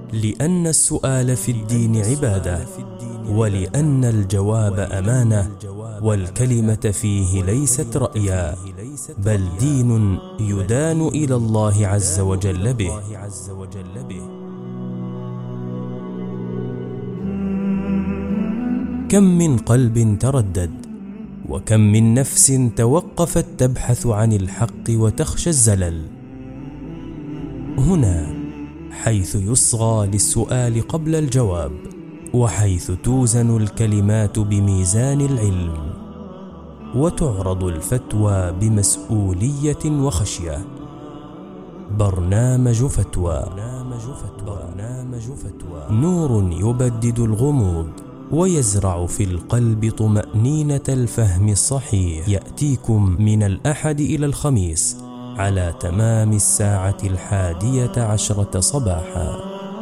لأن السؤال في الدين عبادة، ولأن الجواب أمانة، والكلمة فيه ليست رأيا، بل دين يدان إلى الله عز وجل به. كم من قلب تردد، وكم من نفس توقفت تبحث عن الحق وتخشى الزلل. هنا حيث يصغى للسؤال قبل الجواب، وحيث توزن الكلمات بميزان العلم، وتعرض الفتوى بمسؤولية وخشية. برنامج فتوى، نور يبدد الغموض ويزرع في القلب طمأنينة الفهم الصحيح. يأتيكم من الأحد إلى الخميس على تمام 11:10 صباحا.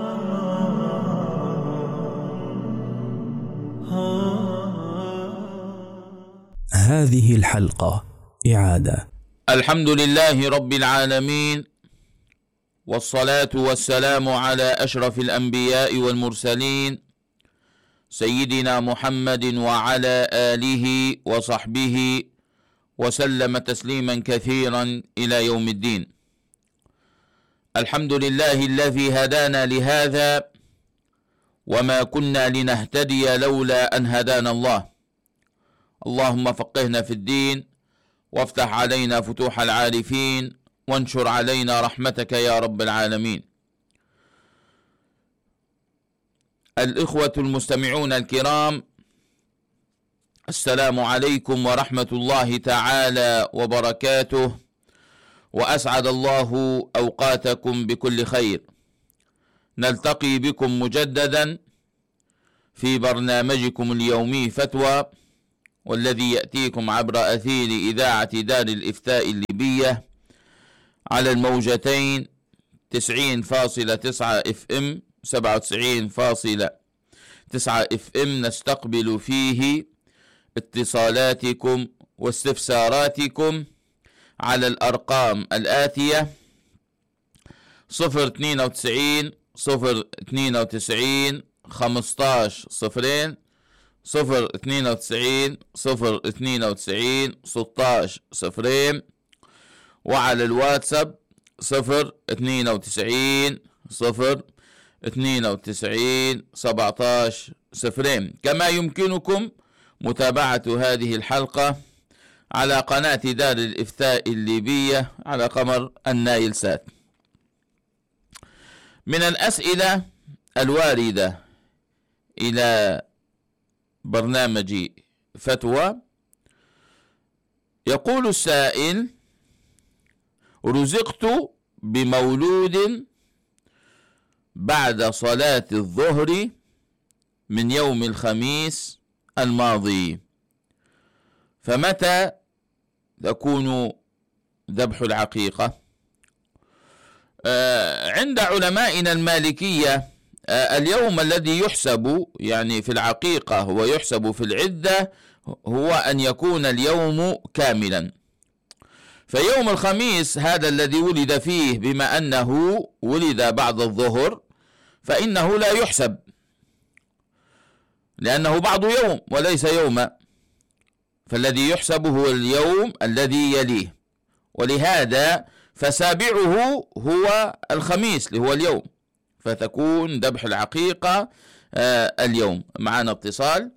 هذه الحلقة إعادة. الحمد لله رب العالمين، والصلاة والسلام على أشرف الأنبياء والمرسلين سيدنا محمد وعلى آله وصحبه وسلم تسليما كثيرا إلى يوم الدين. الحمد لله الذي هدانا لهذا، وما كنا لنهتدي لولا أن هدانا الله. اللهم فقهنا في الدين، وافتح علينا فتوح العارفين، وانشر علينا رحمتك يا رب العالمين. الإخوة المستمعون الكرام، السلام عليكم ورحمة الله تعالى وبركاته، وأسعد الله أوقاتكم بكل خير. نلتقي بكم مجددا في برنامجكم اليومي فتوى، والذي يأتيكم عبر أثير إذاعة دار الإفتاء الليبية على الموجتين 90.9 FM 97.9 FM. نستقبل فيه اتصالاتكم واستفساراتكم على الأرقام الآتية: 092 092 15 0، 092 092 16 0، وعلى الواتساب 092 092 17 0. كما يمكنكم متابعة هذه الحلقة على قناة دار الإفتاء الليبية على قمر النايل سات. من الأسئلة الواردة إلى برنامج فتوى، يقول السائل: رزقت بمولود بعد صلاة الظهر من يوم الخميس الماضي، فمتى تكون ذبح العقيقة؟ عند علمائنا المالكية اليوم الذي يحسب يعني في العقيقة ويحسب في العدة هو أن يكون اليوم كاملا. فيوم الخميس هذا الذي ولد فيه، بما أنه ولد بعد الظهر، فإنه لا يحسب، لأنه بعض يوم وليس يوما، فالذي يحسب هو اليوم الذي يليه. ولهذا فسابعه هو الخميس اللي هو اليوم، فتكون ذبح العقيقة اليوم. معنا اتصال،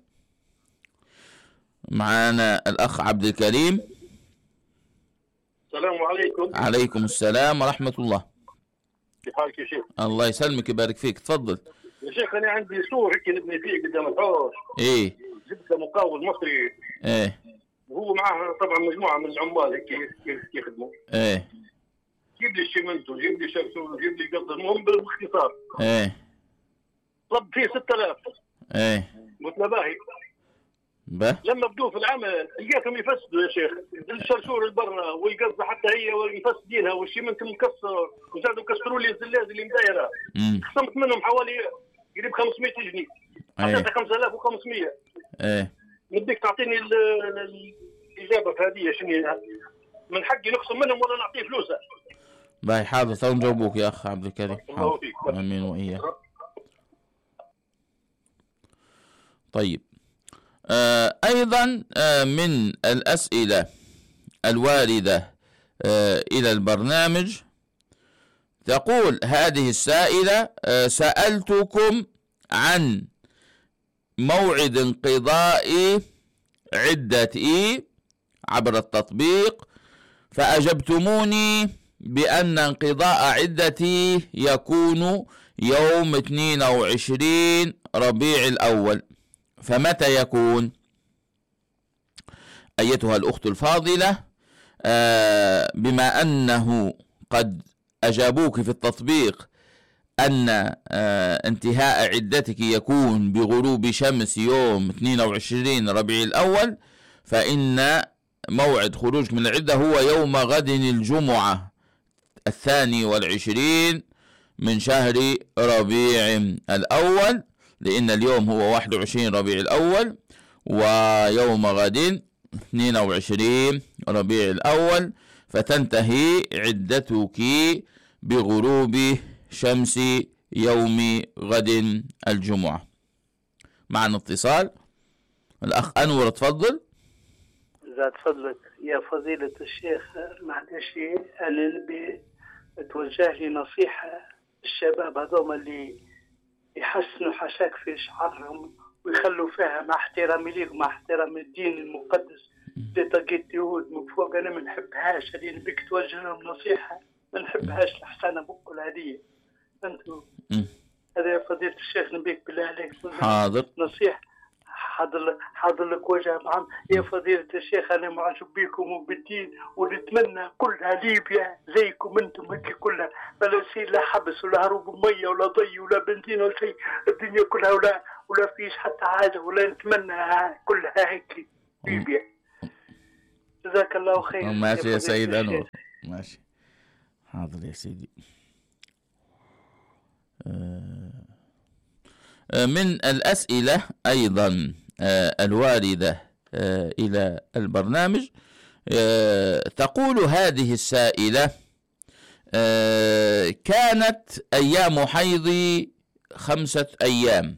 معنا الأخ عبد الكريم. السلام عليكم. عليكم السلام ورحمة الله. كيف حالك يا شيخ؟ الله يسلمك ويبارك فيك، تفضل يا شيخ. أنا عندي سور هيك نبني فيه قدام الحوش. إيه، جبت مقاول مصري. إيه، وهو معاه طبعا مجموعة من العمال هيك يخدموا. إيه، جيب لي الشمنت وجيب لي شمسون وجيب لي قصر، المهم باختصار. إيه، طلب فيه 6000. إيه، قلت له باهي. لما بدوا في العمل لقيتهم يفسدوا يا شيخ، الشرشور البرة والقصة حتى هي مفسدينها، والشمنت مكسر، وزادوا كسروا لي الزلاز اللي مدايرة. خصمت منهم حوالي قريب 500 جنيه. حطيتها 5500. ايه، بدك تعطيني الإجابة في هذه شنو؟ من حقي نخصم منهم ولا نعطيه فلوسه؟ باي حاضر، تو نجاوبوك يا أخ عبد الكريم. الله فيك. آمين وإياك. طيب، أيضا من الأسئلة الواردة إلى البرنامج، تقول هذه السائلة: سألتكم عن موعد انقضاء عدتي عبر التطبيق، فأجبتموني بأن انقضاء عدتي يكون يوم 22 ربيع الأول، فمتى يكون؟ أيتها الأخت الفاضلة، بما أنه قد أجابوك في التطبيق أن انتهاء عدتك يكون بغروب شمس يوم 22 ربيع الأول، فإن موعد خروجك من العدة هو يوم غد الجمعة 22 من شهر ربيع الأول، لأن اليوم هو 21 ربيع الأول، ويوم غد 22 ربيع الأول، فتنتهي عدتك بغروب شمس يوم غد الجمعة. معنا اتصال، الأخ أنور، تفضل. زاد فضلك يا فضيلة الشيخ، معلش أنا نبي توجه لي نصيحة. الشباب هذوما اللي يحسنوا حشاك في شعرهم ويخلوا فيها مع احترامي ليك مع احترام الدين المقدس لطاقة يهود من فوق، أنا ما نحبهاش. اللي نبيك توجه لهم نصيحة، ما نحبهاش لحسن بقول هدية أنتوا. هذا يا فضيلة الشيخ نبيك بالله عليك حاضر نصيحة. حاضر لك وجه معهم يا فضيلة الشيخ. أنا معجب بيكم وبالدين، ونتمنى كلها ليبيا زيكم أنتم هيك كلها، بلا يصير لا حبس ولا هروب مية ولا ضي ولا بنزين ولا شيء، الدنيا كلها ولا فيش حتى حاجة، ولا نتمنى كلها هيك ليبيا. جزاك الله خير. ماشي يا سيد أنور، ماشي، حاضر يا سيدي. من الأسئلة أيضا الواردة إلى البرنامج، تقول هذه السائلة: كانت أيام حيضي 5 أيام،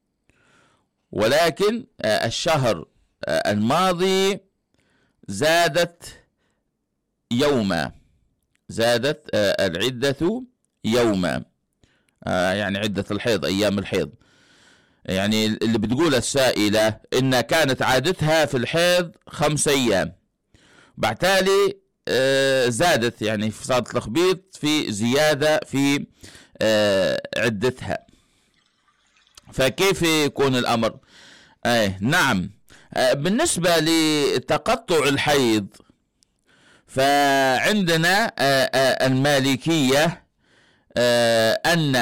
ولكن الشهر الماضي زادت يوما، زادت العدة يوما، يعني عدة الحيض، أيام الحيض. يعني اللي بتقول السائلة إن كانت عادتها في الحيض 5 أيام، بعتالي زادت، يعني صار تلخبيط في زيادة في عدتها، فكيف يكون الأمر؟ نعم، بالنسبة لتقطع الحيض، فعندنا المالكية أن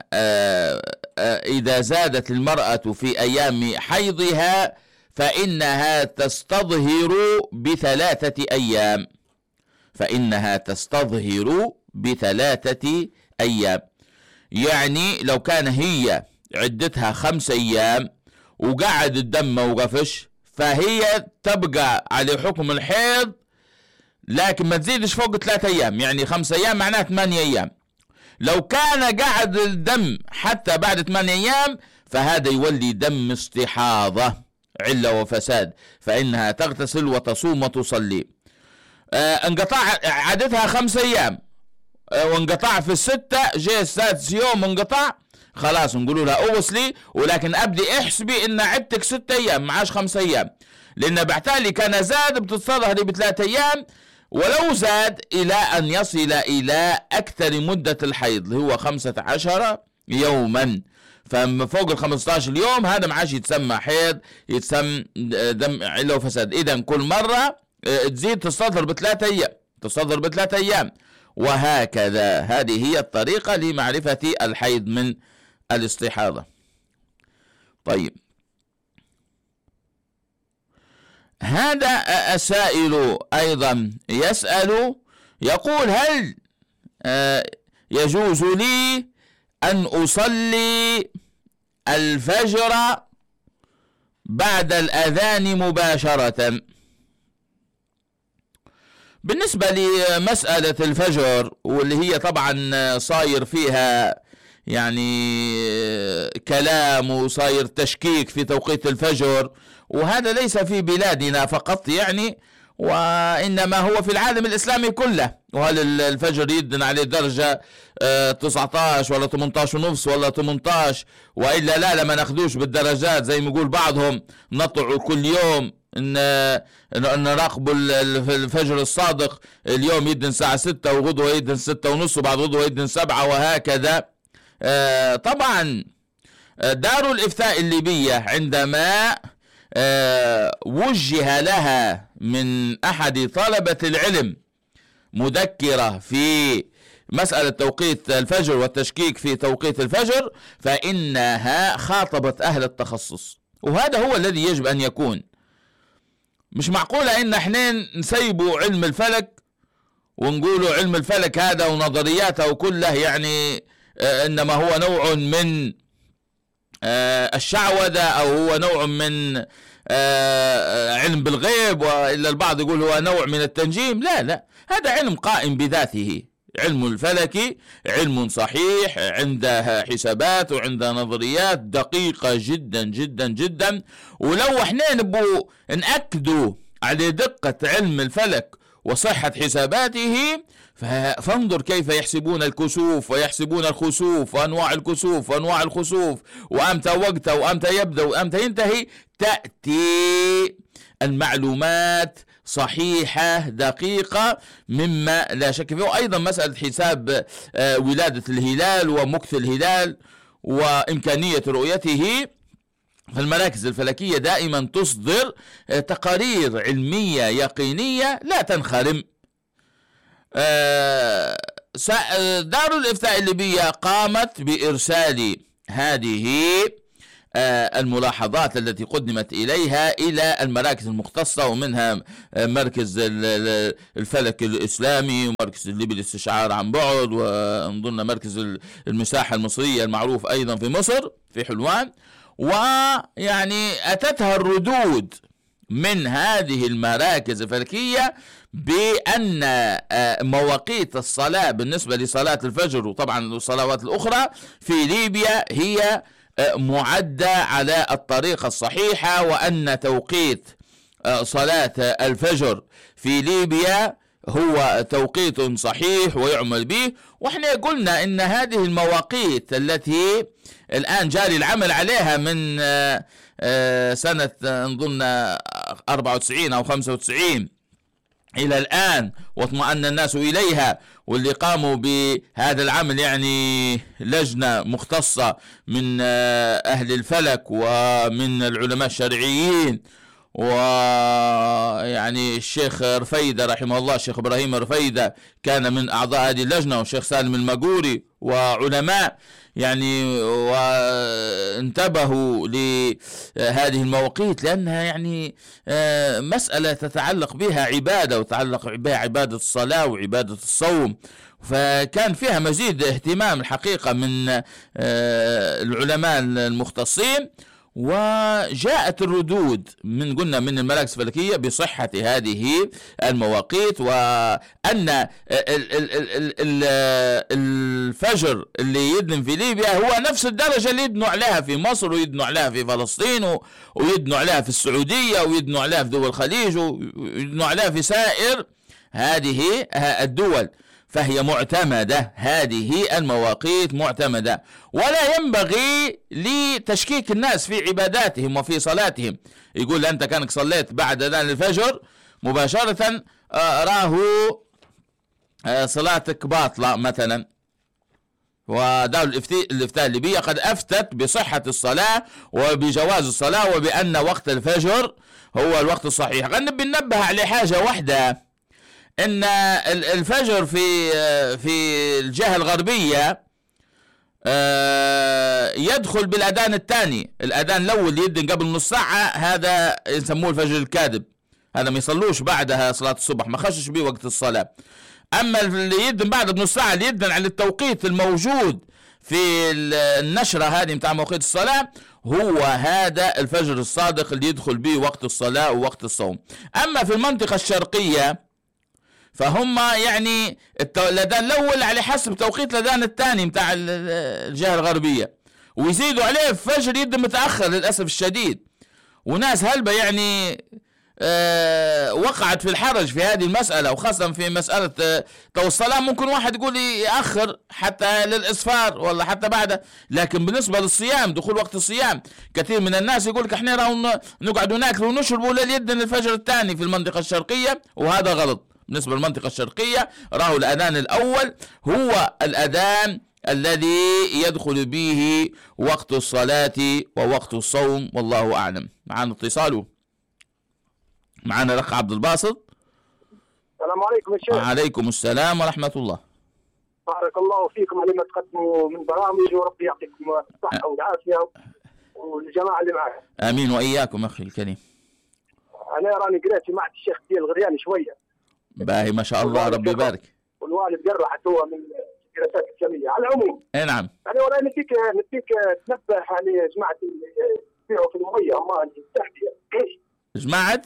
إذا زادت المرأة في أيام حيضها فإنها تستظهر ب3 أيام، فإنها تستظهر ب3 أيام. يعني لو كان هي عدتها 5 أيام وقعد الدم ما وقفش، فهي تبقى على حكم الحيض، لكن ما تزيدش فوق 3 أيام، يعني 5 أيام معناها 8 أيام. لو كان قعد الدم حتى بعد 8 أيام فهذا يولي دم استحاضة، علة وفساد، فإنها تغتسل وتصوم وتصلي. انقطع عادتها 5 أيام وانقطع في 6، جاء السادس يوم انقطع، خلاص نقولوا لها اوصلي، ولكن ابدي احسبي ان عدتك 6 أيام معاش 5 أيام، لان بعتالي كان زاد بتستظهري ب3 أيام، ولو زاد إلى أن يصل إلى أكثر مدة الحيض اللي هو 15 يوما، ففوق 15 يوم هذا ما عادش يتسمى حيض، يتسمى دم علة وفساد. إذا كل مرة تزيد تستظهر ب3 أيام، تستظهر ب3 أيام، وهكذا. هذه هي الطريقة لمعرفة الحيض من الاستحاضة. طيب، هذا السائل أيضا يسأل، يقول: هل يجوز لي أن أصلي الفجر بعد الأذان مباشرة؟ بالنسبة لمسألة الفجر، واللي هي طبعا صاير فيها يعني كلام وصاير تشكيك في توقيت الفجر، وهذا ليس في بلادنا فقط يعني، وإنما هو في العالم الإسلامي كله. وهل الفجر يدن عليه درجة 19 ولا 18 ونص ولا 18، وإلا لا لما ناخدوش بالدرجات زي ما يقول بعضهم، نطلعوا كل يوم نراقبوا الفجر الصادق، اليوم يدن الساعة 6 وغدوة يدن 6 ونص وبعد غدوة يدن 7، وهكذا. طبعا دار الإفتاء الليبية عندما وجه لها من أحد طلبة العلم مذكرة في مسألة توقيت الفجر والتشكيك في توقيت الفجر، فإنها خاطبت أهل التخصص، وهذا هو الذي يجب أن يكون. مش معقولة إن احنا نسيبوا علم الفلك ونقولوا علم الفلك هذا ونظرياته كله يعني إنما هو نوع من الشعوذة، أو هو نوع من علم بالغيب، وإلا البعض يقول هو نوع من التنجيم. لا، هذا علم قائم بذاته. علم الفلك علم صحيح، عنده حسابات وعنده نظريات دقيقة جدا جدا جدا. ولو احنا نبو نأكدوا على دقة علم الفلك وصحة حساباته، فانظر كيف يحسبون الكسوف ويحسبون الخسوف وأنواع الكسوف وأنواع الخسوف، وأمتى وقتها وأمتى يبدأ وأمتى ينتهي، تأتي المعلومات صحيحة دقيقة مما لا شك فيه. وأيضا مسألة حساب ولادة الهلال ومكث الهلال وإمكانية رؤيته، فالمراكز الفلكية دائما تصدر تقارير علمية يقينية لا تنخرم. دار الإفتاء الليبية قامت بإرسال هذه الملاحظات التي قدمت إليها إلى المراكز المختصة، ومنها مركز الفلك الإسلامي ومركز الليبي للاستشعار عن بعد، ونظن مركز المساحة المصرية المعروف أيضا في مصر في حلوان. ويعني أتتها الردود من هذه المراكز الفلكية بأن مواقيت الصلاة بالنسبة لصلاة الفجر وطبعا الصلوات الأخرى في ليبيا هي معدة على الطريقة الصحيحة، وأن توقيت صلاة الفجر في ليبيا هو توقيت صحيح ويعمل به. واحنا قلنا ان هذه المواقيت التي الآن جاري العمل عليها من سنة نظن 94 أو 95 إلى الآن، واطمأن الناس إليها، واللي قاموا بهذا العمل يعني لجنة مختصة من أهل الفلك ومن العلماء الشرعيين، ويعني الشيخ رفيدة رحمه الله، الشيخ إبراهيم رفيدة كان من أعضاء هذه اللجنة، والشيخ سالم المقوري وعلماء يعني، وانتبهوا لهذه المواقيت لأنها يعني مسألة تتعلق بها عبادة، وتتعلق بها عبادة الصلاة وعبادة الصوم، فكان فيها مزيد اهتمام الحقيقة من العلماء المختصين. وجاءت الردود قلنا من المراكز الفلكية بصحة هذه المواقيت، وأن الفجر اللي يدن في ليبيا هو نفس الدرجة اللي يدنوا عليها في مصر ويدنوا عليها في فلسطين ويدنوا عليها في السعودية ويدنوا عليها في دول الخليج ويدنوا عليها في سائر هذه الدول، فهي معتمدة. هذه المواقيت معتمدة، ولا ينبغي لتشكيك الناس في عباداتهم وفي صلاتهم. يقول أنت كانك صليت بعد أذان الفجر مباشرة راه صلاتك باطلة مثلا، ودار الإفتاء الليبية قد أفتت بصحة الصلاة وبجواز الصلاة وبأن وقت الفجر هو الوقت الصحيح. غنب ننبه على حاجة واحدة، ان الفجر في الجهة الغربية يدخل بالاذان الثاني. الاذان الاول يدن قبل نص ساعة هذا يسموه الفجر الكاذب، هذا ما يصلوش بعدها صلاة الصبح، ما خشش به وقت الصلاة. اما اللي يدن بعد بنص ساعة اللي يدن على التوقيت الموجود في النشرة هذه متاع موقيت الصلاة هو هذا الفجر الصادق اللي يدخل به وقت الصلاة ووقت الصوم. اما في المنطقة الشرقية فهم يعني الأذان الأول على حسب توقيت الأذان الثاني متاع الجهة الغربية، ويزيدوا عليه الفجر يبدأ متأخر للأسف الشديد. وناس هلبة يعني وقعت في الحرج في هذه المسألة، وخاصة في مسألة تو الصلاة ممكن واحد يقول يأخر حتى للإسفار ولا حتى بعده، لكن بالنسبة للصيام دخول وقت الصيام كثير من الناس يقول لك احنا راهو نقعد ناكل ونشرب لليدن الفجر الثاني في المنطقة الشرقية، وهذا غلط. بالنسبة للمنطقة الشرقية راهو الأذان الأول هو الأذان الذي يدخل به وقت الصلاة ووقت الصوم، والله أعلم. معنا اتصاله، معنا الأخ عبد الباسط. السلام عليكم يا شيخ. وعليكم السلام ورحمة الله. بارك الله فيكم على ما تقدموا من برامج، وربي يعطيكم الصحة والعافية والجماعة اللي معك. آمين وإياكم أخي الكريم. أنا راني قرأت في معهد الشيخ ديال الغرياني شوية. باهي ما شاء الله، ربي يبارك. والوالد قرأ حتى هو من الدراسات الإسلامية. على العموم نعم، أنا ولا نديك تنبه على جماعة يبيعوا في المية هما التحتية. جماعة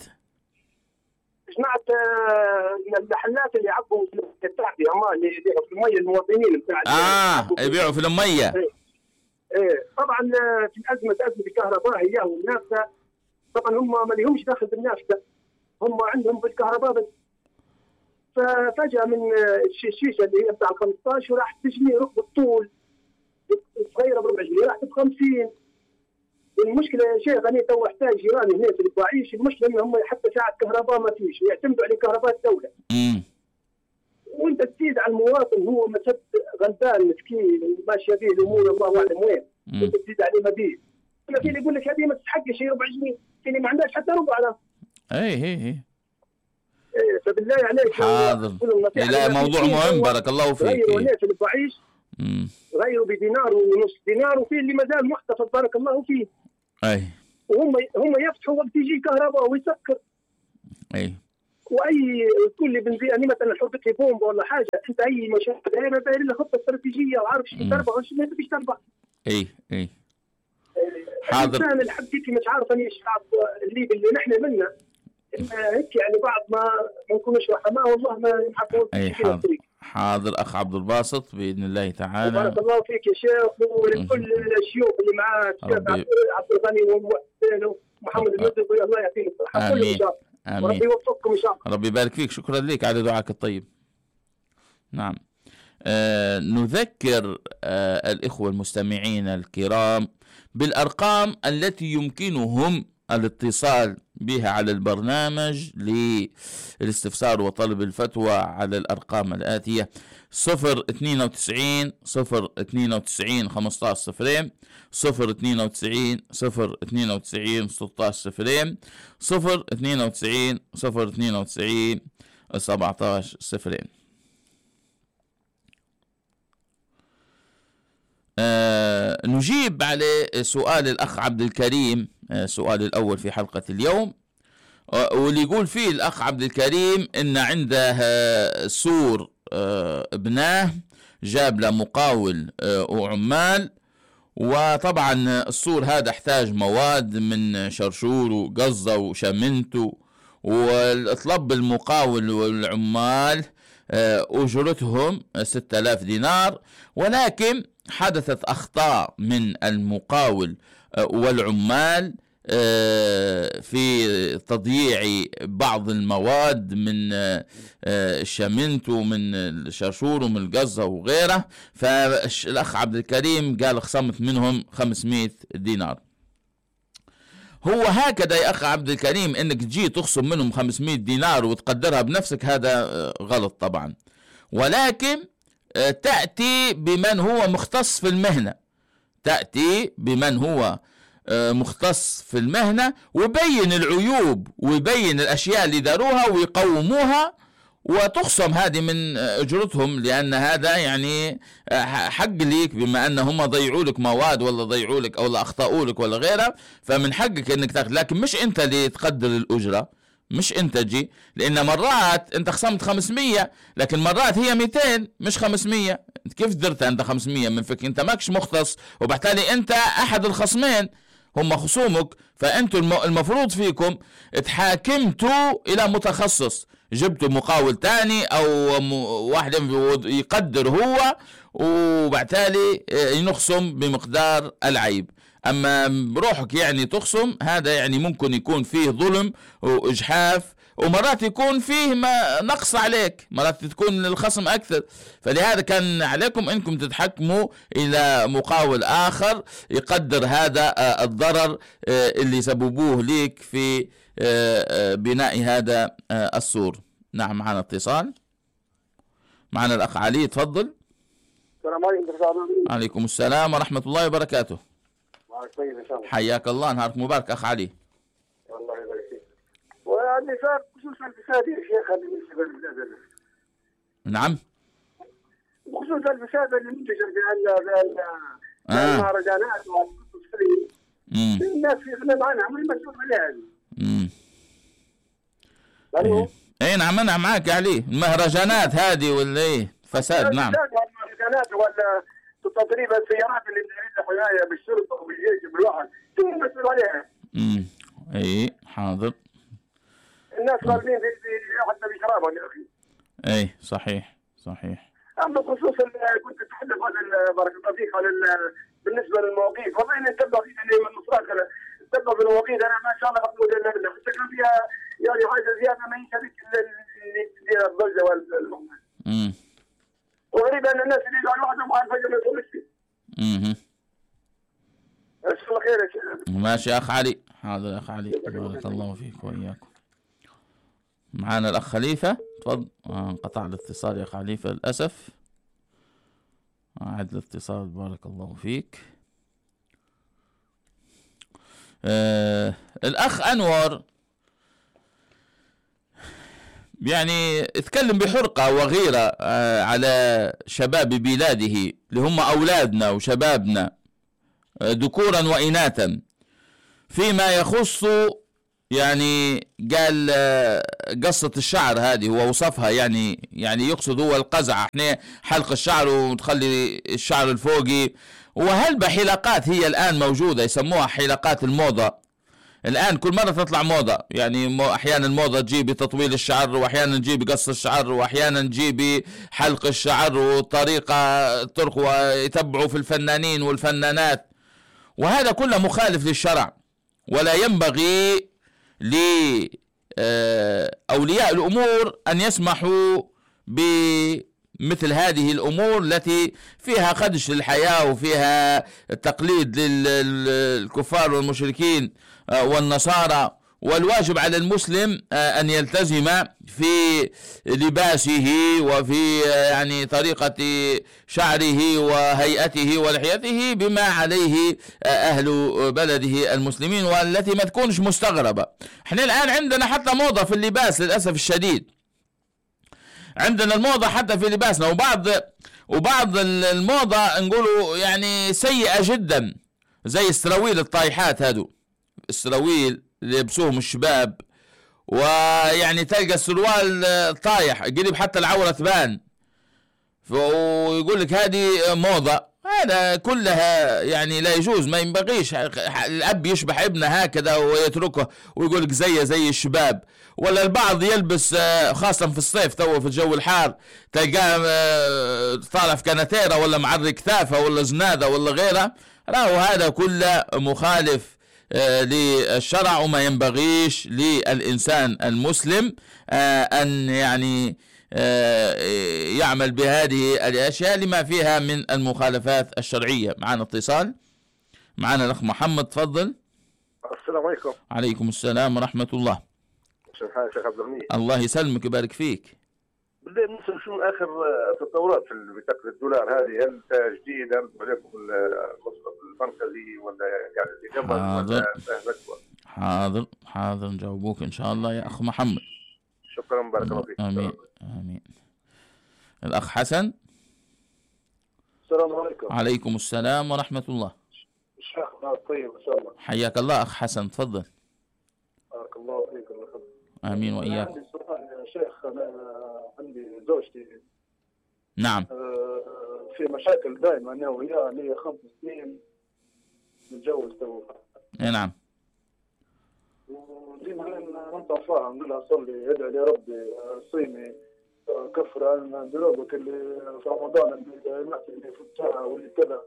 المحلات اللي يعبوا في التحتية هما اللي يبيعوا في المية، المواطنين بتاع يبيعوا في المية. ايه طبعا في أزمة الكهرباء هي والناس طبعا هم ما لهمش دخل بالنافذة، هم عندهم بالكهرباء بس. ففجأة من الشيشة اللي هي بتاع 15 راح تجني ركب الطول صغيرة بربع جنيه راح ب 50. المشكلة يا شيخ أنا تو أحتاج جيراني هنا في البعيش، المشكلة إنهم حتى ساعة كهرباء ما فيش، يعتمدوا على كهرباء الدولة. وأنت تزيد على المواطن هو مسد غلبان مسكين ماشية به الأمور الله أعلم وين، أنت تزيد عليه مبيت. أما في اللي يقول لك هذه ما تستحقش ربع جنيه، في اللي ما عندهاش حتى ربع له. إيه فبالله عليك حاضر. لا موضوع مهم، بارك الله فيك. غيروا الناس اللي بعيش غيروا بدينار ونص دينار، وفي اللي ما زال محتفظ بارك الله فيه. اي وهم يفتحوا وقت يجي كهرباء ويسكر. اي واي تقول لي بنزين يعني مثلا حطت لي بومب ولا حاجه، انت اي مشروع داير داير له خطه استراتيجيه وعارف شو تربح وش ما تبيش تربح. اي حاضر. الانسان الحقيقي مش عارف اني الشعب الليبي اللي نحن منه هيك يعني بعض ما نكونش رحماء والله ما نحققوش. اي حاضر اخ عبد الباسط باذن الله تعالى. بارك الله فيك يا شيخ، ولكل الشيوخ اللي معاك الشيخ عبد الغني ومحسن ومحمد المزري، الله يعطيهم الصحه كلهم ان شاء الله، وربي يوفقكم ان شاء الله. ربي يبارك فيك، شكرا لك على دعائك الطيب. نعم، نذكر الإخوة المستمعين الكرام بالأرقام التي يمكنهم الاتصال بها على البرنامج للاستفسار وطلب الفتوى على الأرقام الآتية: 092 092 15 0، 092 092 16 0، 092 092 17 0. نجيب على سؤال الأخ عبد الكريم، سؤال الأول في حلقة اليوم، واللي يقول فيه الأخ عبد الكريم إن عنده سور ابناه جاب له مقاول وعمال، وطبعا السور هذا احتاج مواد من شرشور وقزة وشمنت، والطلب المقاول والعمال أجرتهم 6000 دينار، ولكن حدثت أخطاء من المقاول والعمال في تضييع بعض المواد من الشمنت ومن الشرشور ومن القزة وغيره، فالأخ عبد الكريم قال خصمت منهم 500 دينار. هو هكذا يا أخ عبد الكريم، إنك تجي تخصم منهم 500 دينار وتقدرها بنفسك، هذا غلط طبعا، ولكن تأتي بمن هو مختص في المهنة، تأتي بمن هو مختص في المهنة ويبين العيوب ويبين الأشياء اللي داروها ويقوموها، وتخصم هذه من أجرتهم، لأن هذا يعني حق ليك، بما أنهم ضيعوا لك مواد ولا ضيعوا لك أو أخطأوا لك ولا غيره، فمن حقك أنك تاخذ، لكن مش أنت اللي تقدر الأجرة، مش أنت تجي، لأن مرات أنت خصمت 500 لكن مرات هي 200 مش 500. كيف درت أنت 500 من فك؟ أنت ماكش مختص، وبالتالي أنت أحد الخصمين، هم خصومك، فأنتم المفروض فيكم تحاكمتوا إلى متخصص، جبتوا مقاول تاني أو واحد يقدر هو، وبالتالي ينخصم بمقدار العيب. أما بروحك يعني تخصم، هذا يعني ممكن يكون فيه ظلم وإجحاف، ومرات يكون فيه نقص عليك، مرات تكون الخصم أكثر. فلهذا كان عليكم أنكم تتحكموا إلى مقاول آخر يقدر هذا الضرر اللي سببوه ليك في بناء هذا السور. نعم، معنا اتصال، معنا الأخ علي، تفضل. السلام عليكم. عليكم السلام ورحمة الله وبركاته. طيب ان شاء الله. حياك الله، نهارك مبارك أخ علي. الله يبارك فيك. والنساء خصوصا الفساد يا شيخ بالنسبه للبلاد. نعم. بخصوص الفساد اللي منتشر في المهرجانات والقصص الناس يغنم عنها والمسؤول عليها. اي نعم، انا معك يا علي. المهرجانات هذه ولا ايه فساد؟ نعم، المهرجانات ولا تضريب السيارات اللي بتريد حمايه بالشرطه وبالجيش بالواحد، شو المسؤول عليها؟ اي حاضر. الناس غالبين في حتى بشرابهم يا اخي. اي صحيح. اما بخصوص كنت تتحدث عن بارك الله فيك على بالنسبه للمواقيت، والله ان تبقى في اللي من المصادر تبقى في المواقيت، انا ما شاء الله مقبول الا بالله، بس كان فيها يعني حاجه زياده ما يشارك اللي تدير الضجه والمهمه. وغريب ان الناس اللي يقعدوا لوحدهم على الفجر ما يصلوش فيه. ان شاء الله خير يا شيخ. ماشي يا اخ علي. حاضر يا اخ علي، بارك الله فيك واياكم. معنا الاخ خليفه، تفضل. انقطع الاتصال يا اخ خليفه للاسف. اعد الاتصال، بارك الله فيك. الاخ انور يعني اتكلم بحرقة وغيرة على شباب بلاده اللي هم أولادنا وشبابنا ذكورا وإناثا، فيما يخص يعني قال قصة الشعر هذه، هو وصفها يعني يقصد هو القزع، احنا حلق الشعر وتخلي الشعر الفوقي. وهالبحلقات هي الآن موجودة، يسموها حلقات الموضة. الآن كل مرة تطلع موضة، يعني أحيانا الموضة تجيب تطويل الشعر، وأحيانا تجيب قص الشعر، وأحيانا تجيب حلق الشعر، وطريقة طرق ويتبعوا في الفنانين والفنانات، وهذا كله مخالف للشرع. ولا ينبغي لأولياء الأمور أن يسمحوا بمثل هذه الأمور التي فيها خدش للحياة وفيها تقليد للكفار والمشركين والنصارى. والواجب على المسلم أن يلتزم في لباسه وفي يعني طريقة شعره وهيئته ولحيته بما عليه أهل بلده المسلمين، والتي ما تكونش مستغربة. احنا الآن عندنا حتى موضة في اللباس للأسف الشديد، عندنا الموضة حتى في لباسنا، وبعض الموضة نقولوا يعني سيئة جدا، زي السراويل الطايحات، هادو السراويل اللي يلبسوهم الشباب، ويعني تلقى السروال طايح قريب حتى العورة تبان، ويقول لك هذه موضة. هذا كلها يعني لا يجوز، ما ينبغيش الأب يشبح ابنه هكذا ويتركه ويقول لك زي الشباب. ولا البعض يلبس خاصة في الصيف تو في الجو الحار، تلقاه طالع في كناتيرا ولا معري كثافة ولا زنادة ولا غيره. راهو هذا كله مخالف للشرع، وما ينبغيش للإنسان المسلم أن يعني يعمل بهذه الأشياء لما فيها من المخالفات الشرعية. معنا اتصال، معنا الأخ محمد، تفضل. السلام عليكم. عليكم السلام ورحمة الله. شيخ عبد الغني. الله يسلمك ويبارك فيك. بدي نسأل شو آخر التطورات في بطاقة الدولار هذه؟ هل جديدة عليكم المصرف المركزي ولا قاعد حاضر نجاوبوك إن شاء الله يا أخ محمد. شكرا، بارك الله فيك. آمين. الأخ حسن. السلام عليكم. عليكم السلام ورحمة الله. الشيخ طيب إن شاء الله. حياك الله أخ حسن، تفضل. بارك الله فيك. آمين وإياك. عندي سؤال يا شيخ، أنا عندي زوجتي نعم في مشاكل دائما أنا وياها، لي 5 سنين متجوز تو. نعم. وديما ننطق فيها نقول لها صلي ادعي يا ربي صيمي كفر عن ذنوبك اللي في رمضان اللي فتها واللي كذا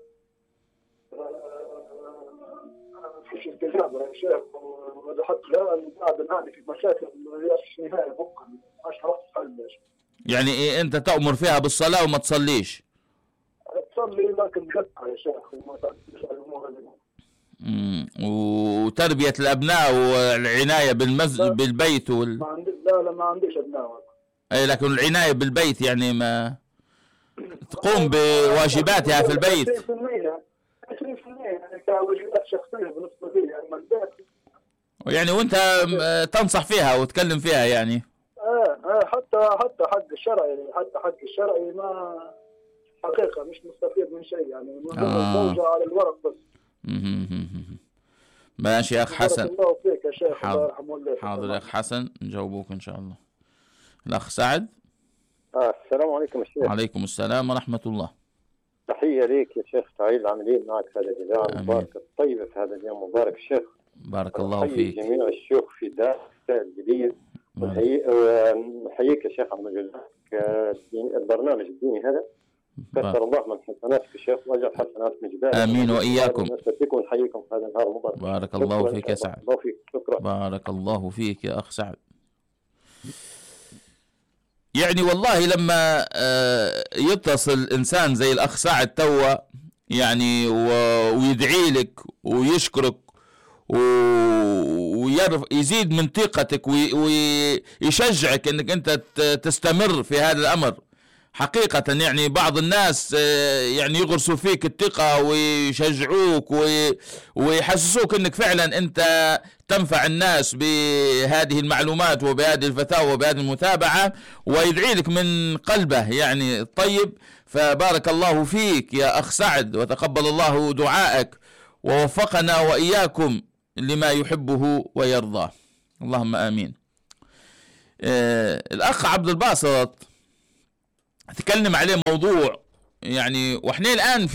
فيش استجابة يا شيخ. وإذا حتى الآن قاعد الآن في مشاكل في النهاية بكرة عشان رحت حل. يعني إيه أنت تأمر فيها بالصلاة وما تصليش؟ تصلي لكن تقطع يا شيخ وما تعرفش الأمور هذه. وتربية الأبناء والعناية بالبيت لا ما عنديش أبناء. أي لكن العناية بالبيت يعني ما تقوم بواجباتها في البيت. 20% يعني كواجبات شخصية بالنسبة لي يعني وأنت تنصح فيها وتكلم فيها يعني. حتى حق الشرعي ما حقيقة مش مستفيد من شيء يعني موجة على الورق بس. ماشي يا أخ حسن. الله فيك يا شيخ. الله يرحمه الله. حاضر يا أخ حسن نجاوبوك إن شاء الله. الأخ سعد. السلام عليكم يا شيخ. وعليكم السلام ورحمة الله. تحية ليك يا شيخ سعيد العاملين معك في هذا الإذاعة المباركة الطيبة في هذا اليوم المبارك الشيخ. بارك الله فيك. جميع الشيوخ في دار الجديد. ونحييك يا شيخ على مجالك البرنامج الديني هذا. كثر الله من حسناتك يا شيخ واجعل حسنات مجداد. آمين وإياكم. ونحييكم في هذا النهار المبارك. بارك الله فيك يا سعد. الله فيك. شكرا. بارك الله فيك يا أخ سعد. يعني والله لما يتصل إنسان زي الأخ سعد توا يعني ويدعي لك ويشكرك ويزيد من ثقتك ويشجعك انك انت تستمر في هذا الامر. حقيقة يعني بعض الناس يعني يغرسوا فيك الثقة ويشجعوك ويحسسوك انك فعلا انت تنفع الناس بهذه المعلومات وبهذه الفتاوى وبهذه المتابعة، ويدعي لك من قلبه يعني الطيب. فبارك الله فيك يا أخ سعد وتقبل الله دعائك ووفقنا وإياكم لما يحبه ويرضاه، اللهم آمين. الأخ عبد الباسط تكلم عليه موضوع يعني، وإحنا الآن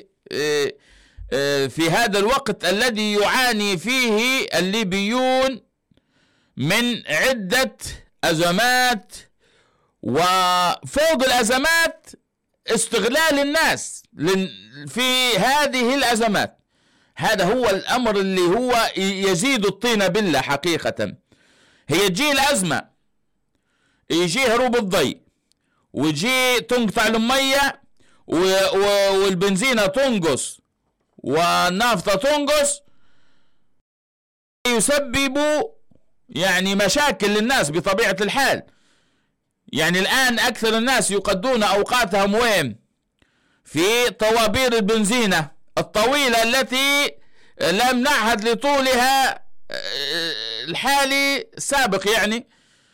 في هذا الوقت الذي يعاني فيه الليبيون من عدة أزمات، وفوق الأزمات استغلال الناس في هذه الأزمات. هذا هو الأمر اللي هو يزيد الطين بلة حقيقة. هي تجي الأزمة، يجي هروب الضي، ويجي تنقطع المية والبنزينة تنقص والنافطة تنقص، يسبب يعني مشاكل للناس بطبيعة الحال. يعني الآن أكثر الناس يقضون أوقاتهم وين؟ في طوابير البنزينة الطويلة التي لم نعهد لطولها الحالي السابق. يعني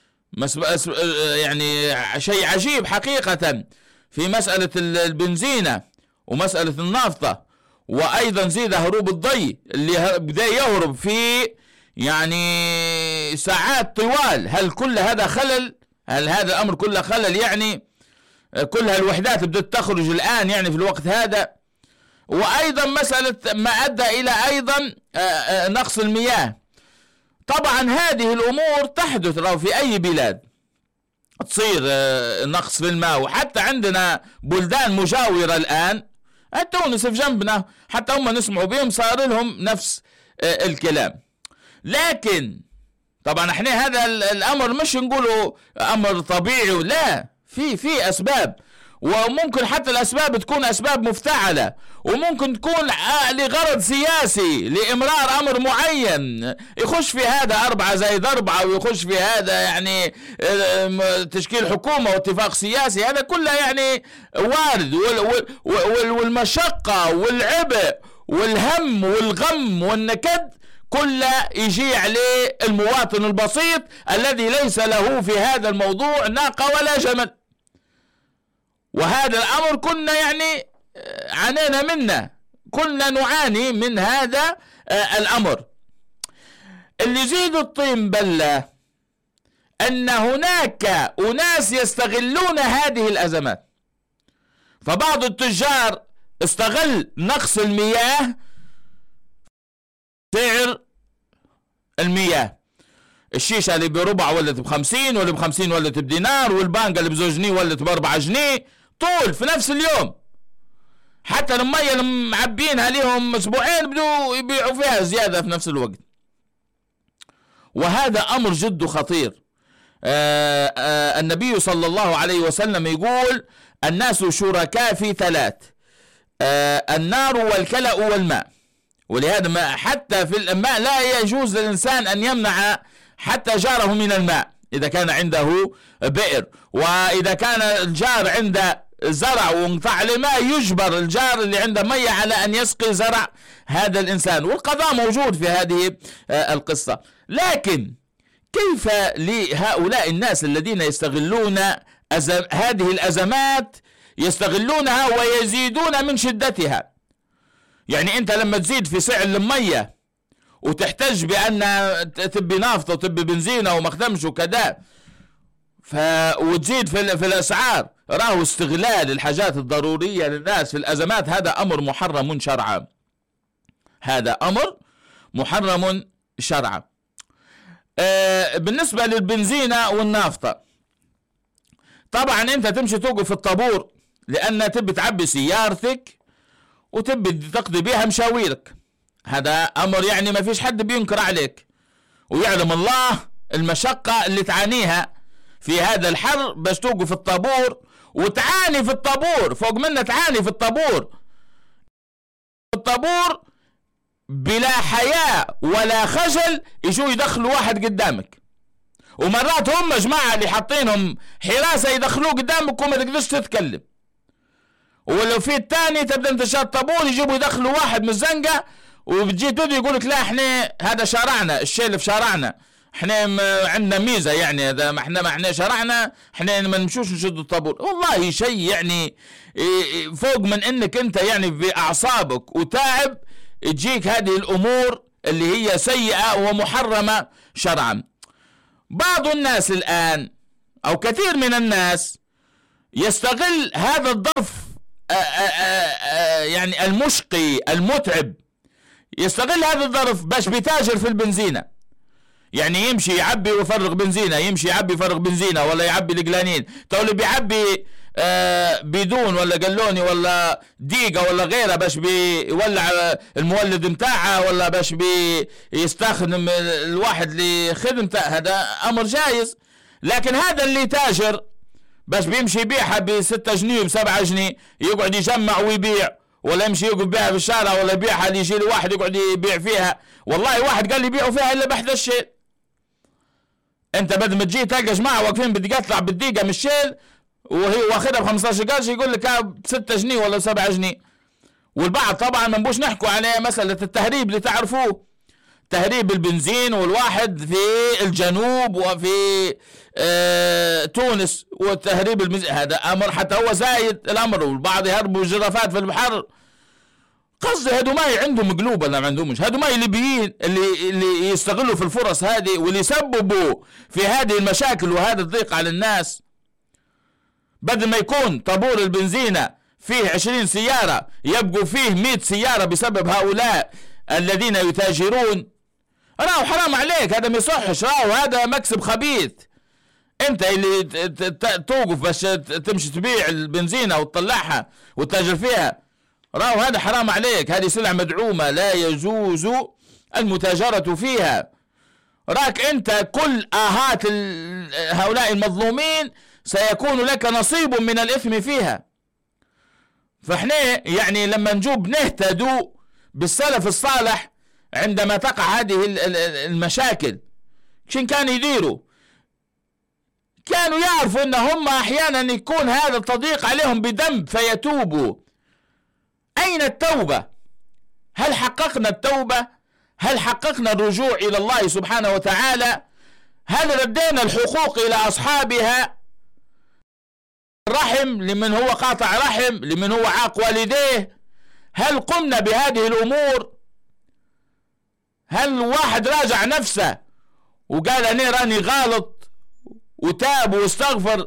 يعني شيء عجيب حقيقة في مسألة البنزينة ومسألة النافطة، وأيضا زيد هروب الضي اللي بدأ يهرب في يعني ساعات طوال. هل كل هذا خلل؟ هل هذا الأمر كله خلل؟ يعني كل هالوحدات بدأت تخرج الآن يعني في الوقت هذا. وأيضا مسألة ما أدى إلى أيضا نقص المياه. طبعا هذه الأمور تحدث لو في أي بلاد تصير نقص في الماء، وحتى عندنا بلدان مجاورة الآن، تونس في جنبنا حتى هم نسمعوا بهم صار لهم نفس الكلام. لكن طبعا احنا هذا الأمر مش نقوله أمر طبيعي، لا، في أسباب، وممكن حتى الأسباب تكون أسباب مفتعلة، وممكن تكون لغرض سياسي لإمرار أمر معين، يخش في هذا 4+4 ويخش في هذا يعني تشكيل حكومة واتفاق سياسي. هذا كله يعني وارد، والمشقة والعبء والهم والغم والنكد كله يجي عليه المواطن البسيط الذي ليس له في هذا الموضوع ناقة ولا جمل. وهذا الأمر كنا يعني عانينا منه، كنا نعاني من هذا الأمر. اللي يزيد الطين بلة أن هناك أناس يستغلون هذه الأزمات. فبعض التجار استغل نقص المياه سعر المياه. الشيشة اللي بربع ولت ب50، واللي ب50 ولت بدينار، والبانجا اللي ب2 جنيه ولت ب4 جنيه، طول في نفس اليوم. حتى المية اللي معبينها ليهم اسبوعين بدو يبيعوا فيها زيادة في نفس الوقت. وهذا امر جد خطير. النبي صلى الله عليه وسلم يقول: الناس شركاء في 3: النار والكلأ والماء. ولهذا حتى في الماء لا يجوز للإنسان أن يمنع حتى جاره من الماء إذا كان عنده بئر. وإذا كان الجار عنده زرع وانقطع الماء، يجبر الجار اللي عنده مية على أن يسقي زرع هذا الإنسان. والقضاء موجود في هذه القصة. لكن كيف لهؤلاء الناس الذين يستغلون هذه الأزمات، يستغلونها ويزيدون من شدتها؟ يعني أنت لما تزيد في سعر المية وتحتج بأن تبي نافطة وتبي بنزينة ومخدمش وكذا، وتزيد في الأسعار، راهو استغلال الحاجات الضرورية للناس في الأزمات. هذا أمر محرم شرعا، هذا أمر محرم شرعا. بالنسبة للبنزينة والنافطة، طبعا أنت تمشي توقف في الطابور لأن تبي تعبي سيارتك وتبي تقضي بيها مشاويرك. هذا أمر يعني ما فيش حد بينكر عليك، ويعلم الله المشقة اللي تعانيها في هذا الحر باش توقف في الطابور وتعاني في الطابور، فوق منها تعاني في الطابور بلا حياء ولا خجل. يجوا يدخلوا واحد قدامك، ومرات هم جماعة اللي حاطينهم حراسة يدخلوه قدامك وما تقدرش تتكلم. ولو في الثاني تبدا انت شاد طابور يجيبوا يدخلوا واحد من الزنقة، وبتجي تدي يقول لك لا احنا هذا شارعنا، الشيء اللي في شارعنا احنا عندنا ميزة، يعني هذا ما احنا شارعنا، احنا ما نمشوش نشد الطابور. والله شيء يعني فوق من انك انت يعني بأعصابك وتعب، تجيك هذه الامور اللي هي سيئة ومحرمة شرعا. بعض الناس الان او كثير من الناس يستغل هذا الظرف يعني المشقي المتعب، يستغل هذا الظرف باش بيتاجر في البنزينة. يعني يمشي يعبي ويفرغ بنزينة، يمشي يعبي يفرغ بنزينة، ولا يعبي القلانين. تو اللي بيعبي بدون ولا قلوني ولا ديقة ولا غيره باش بيولع المولد متاعه، ولا باش بيستخدم الواحد لخدمته، هذا أمر جايز. لكن هذا اللي تاجر باش بيمشي يبيعها ب6 جنيه ب7 جنيه، يقعد يجمع ويبيع، ولا يمشي يقعد بيعها في الشارع، ولا يبيعها اللي يجي له واحد يقعد يبيع فيها. والله واحد قال لي يبيعوا فيها إلا ب11 شيل. انت بدل ما تجي تلقى جماعة واقفين بدي يطلع بالدقيقة من الشيل وهي واخدها ب15 قرش، يقول لك ب6 جنيه ولا 7 جنيه. والبعض طبعا ما نبوش نحكوا على مسألة التهريب اللي تعرفوه، تهريب البنزين. والواحد في الجنوب وفي تونس وتهريب البنزين هذا أمر حتى هو زايد الأمر. والبعض يهربوا جرافات في البحر. قصدي هادو ماي عندهم قلوب ولا ما عندهمش؟ هادو ماي ليبيين اللي يستغلوا في الفرص هذه، واللي يسببوا في هذه المشاكل وهذا الضيق على الناس. بدل ما يكون طابور البنزينة فيه 20 سيارة يبقوا فيه 100 سيارة بسبب هؤلاء الذين يتاجرون. راهو حرام عليك، هذا ما يصحش، راهو هذا مكسب خبيث. انت اللي توقف باش تمشي تبيع البنزينة وتطلعها وتتاجر فيها، راهو هذا حرام عليك. هذه سلعة مدعومة لا يجوز المتاجرة فيها. راك انت كل آهات هؤلاء المظلومين سيكون لك نصيب من الإثم فيها. فاحنا يعني لما نجوب نهتدوا بالسلف الصالح عندما تقع هذه المشاكل، شن كانوا يديروا؟ كانوا يعرفوا ان هم احيانا يكون هذا التضييق عليهم بذنب فيتوبوا. اين التوبة؟ هل حققنا التوبة؟ هل حققنا الرجوع الى الله سبحانه وتعالى؟ هل ردينا الحقوق الى اصحابها؟ الرحم لمن هو قاطع رحم، لمن هو عاق والديه. هل قمنا بهذه الامور؟ هل واحد راجع نفسه وقال انا راني غلط وتاب واستغفر؟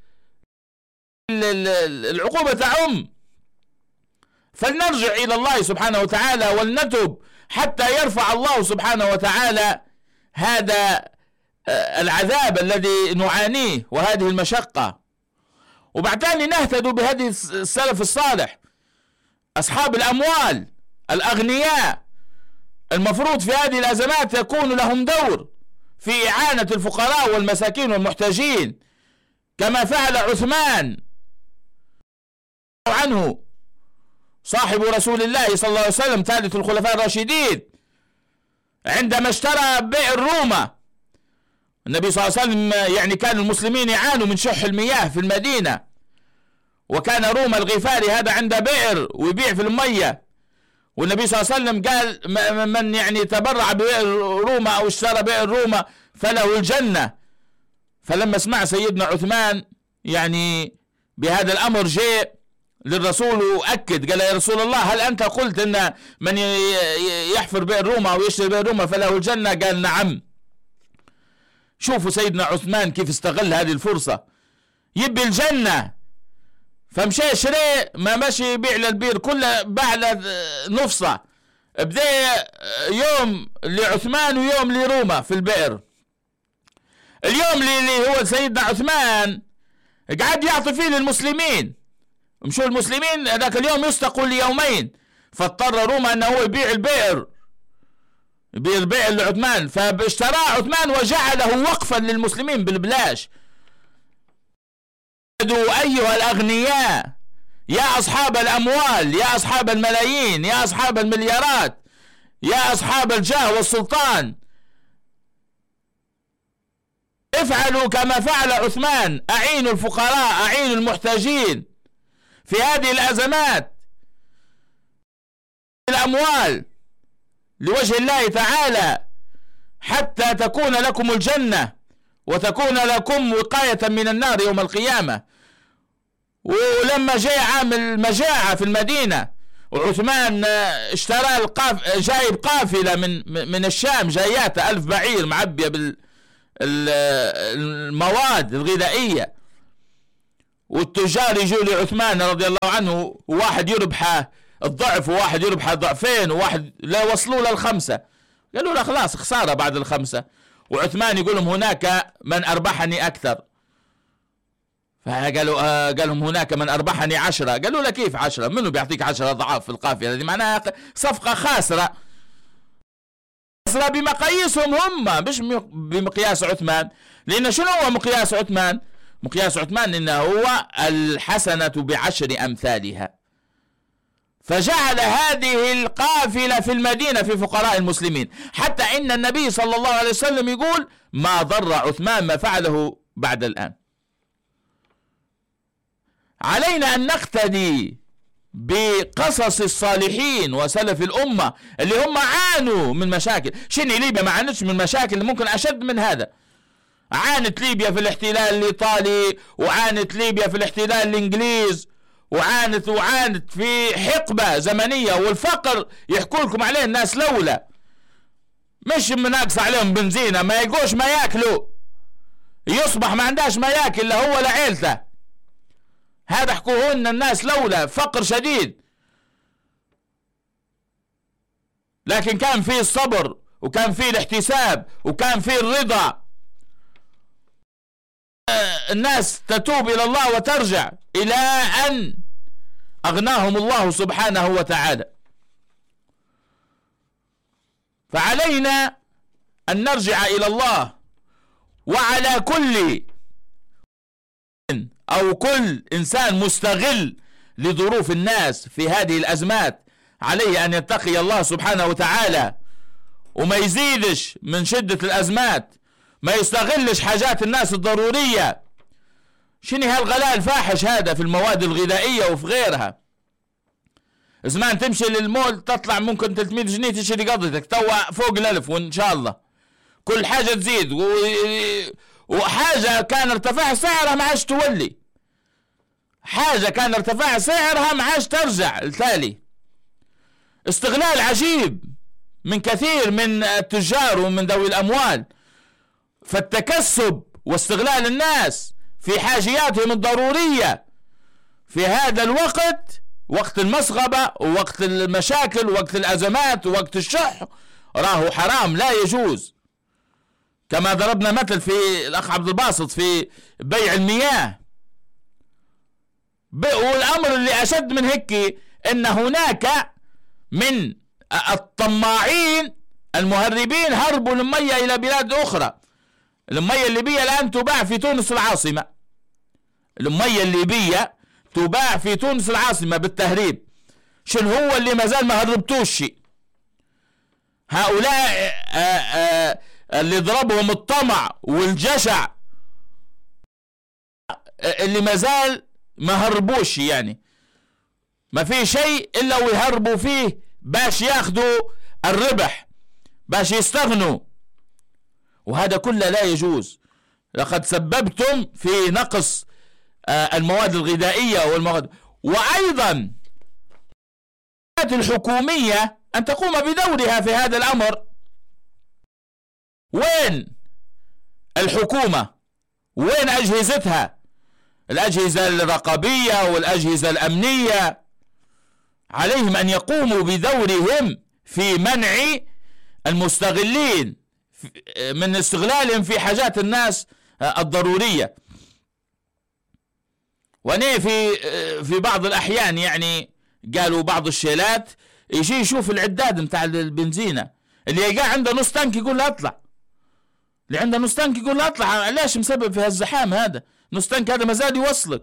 العقوبة تعم. فلنرجع إلى الله سبحانه وتعالى ولنتب حتى يرفع الله سبحانه وتعالى هذا العذاب الذي نعانيه وهذه المشقة. وبعدين نهتدوا بهذه السلف الصالح، أصحاب الأموال الأغنياء، المفروض في هذه الأزمات يكون لهم دور في إعانة الفقراء والمساكين والمحتاجين، كما فعل عثمان عنه صاحب رسول الله صلى الله عليه وسلم ثالث الخلفاء الراشدين، عندما اشترى بئر روما. النبي صلى الله عليه وسلم يعني كان المسلمين يعانوا من شح المياه في المدينة، وكان روما الغفاري هذا عنده بئر ويبيع في المية، والنبي صلى الله عليه وسلم قال من يعني تبرع ببئر روما أو اشترى بئر روما فله الجنة. فلما سمع سيدنا عثمان يعني بهذا الأمر جاء للرسول وأكد، قال يا رسول الله هل أنت قلت أن من يحفر بئر روما أو يشتري بئر روما فله الجنة؟ قال نعم. شوفوا سيدنا عثمان كيف استغل هذه الفرصة، يبي الجنة، فمشي شري، ما مشي يبيع للبير كله، باع له نفصة، بدأ يوم لعثمان ويوم لروما في البئر. اليوم اللي هو سيدنا عثمان قاعد يعطي فيه للمسلمين، مشوا المسلمين ذاك اليوم يستقوا ليومين، فاضطر روما انه هو يبيع البئر، يبيع البئر لعثمان، فاشتراه عثمان وجعله وقفا للمسلمين بالبلاش. أيها الأغنياء، يا أصحاب الأموال، يا أصحاب الملايين، يا أصحاب المليارات، يا أصحاب الجاه والسلطان، افعلوا كما فعل عثمان، أعينوا الفقراء، أعينوا المحتاجين في هذه الأزمات، الأموال لوجه الله تعالى، حتى تكون لكم الجنة وتكون لكم وقاية من النار يوم القيامة. ولما جاء عام المجاعة في المدينة وعثمان اشترى جايب قافلة من الشام جاياته 1000 بعير معبية بالمواد الغذائية، والتجار يجوا لعثمان رضي الله عنه، وواحد يربح الضعف وواحد يربح ضعفين وواحد لا وصلوا لل5، قالوا له خلاص خسارة بعد ال5. وعثمان يقول لهم هناك من أربحني أكثر، فقالوا قالهم هناك من أربحني 10. قالوا له كيف 10؟ منو بيعطيك 10 أضعاف في القافية هذه؟ معناها صفقة خاسرة بمقاييسهم هم، مش بمقياس عثمان. لأن شنو هو مقياس عثمان؟ مقياس عثمان إنه هو الحسنة ب10 أمثالها. فجعل هذه القافلة في المدينة في فقراء المسلمين، حتى إن النبي صلى الله عليه وسلم يقول ما ضر عثمان ما فعله بعد الآن. علينا أن نقتدي بقصص الصالحين وسلف الأمة اللي هم عانوا من مشاكل. شنو ليبيا ما عانتش من مشاكل ممكن أشد من هذا؟ عانت ليبيا في الاحتلال الإيطالي، وعانت ليبيا في الاحتلال الإنجليز، وعانت في حقبة زمنية، والفقر يحكوا لكم عليه الناس لولا مش مناقص عليهم بنزينة، ما يلقوش ما ياكلوا، يصبح ما عندهاش ما ياكل لا هو ولا عيلته. هذا حكوه لنا الناس لولا فقر شديد، لكن كان فيه الصبر وكان فيه الاحتساب وكان فيه الرضا. الناس تتوب إلى الله وترجع إلى أن أغناهم الله سبحانه وتعالى. فعلينا أن نرجع إلى الله، وعلى كل أو كل إنسان مستغل لظروف الناس في هذه الأزمات عليه أن يتقي الله سبحانه وتعالى، وما يزيدش من شدة الأزمات، ما يستغلش حاجات الناس الضرورية. شنو هالغلاء الفاحش هذا في المواد الغذائية وفي غيرها؟ زمان تمشي للمول تطلع ممكن 300 جنيه تشتري قضيتك، توا فوق 1000 وإن شاء الله كل حاجة تزيد، وحاجة كان ارتفاع سعرها ما عادش تولي، حاجة كان ارتفاع سعرها ما عادش ترجع التالي. استغلال عجيب من كثير من التجار ومن ذوي الأموال، فالتكسب واستغلال الناس في حاجياتهم الضرورية في هذا الوقت، وقت المسغبة ووقت المشاكل ووقت الأزمات ووقت الشح، راه حرام لا يجوز. كما ضربنا مثل في الأخ عبد الباسط في بيع المياه. والأمر اللي أشد من هيك إن هناك من الطماعين المهربين هربوا المية إلى بلاد أخرى. المية الليبية الآن تباع في تونس العاصمة، المية الليبية تباع في تونس العاصمة بالتهريب. شنو هو اللي ما زال ما هربتوش؟ هؤلاء اللي ضربهم الطمع والجشع اللي ما زال ما هربوش، يعني ما في شيء إلا ويهربوا فيه باش ياخدوا الربح، باش يستغنوا، وهذا كله لا يجوز. لقد سببتم في نقص المواد الغذائية والمواد. وأيضا الحكومية أن تقوم بدورها في هذا الأمر. وين الحكومة؟ وين أجهزتها؟ الأجهزة الرقابية والأجهزة الأمنية عليهم أن يقوموا بدورهم في منع المستغلين من استغلالهم في حاجات الناس الضرورية. وأنا في بعض الأحيان يعني قالوا بعض الشيلات يجي يشوف العداد متاع البنزينة، اللي يلقاه عنده نص تانك يقول له اطلع، اللي عنده نص تانك يقول له اطلع. ليش مسبب في هالزحام هذا؟ نص تانك هذا مازال يوصلك،